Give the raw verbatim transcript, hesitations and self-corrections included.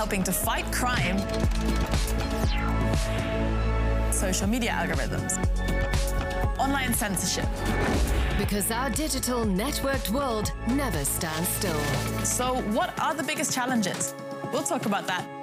helping to fight crime, social media algorithms, online censorship. Because our digital networked world never stands still. So what are the biggest challenges? We'll talk about that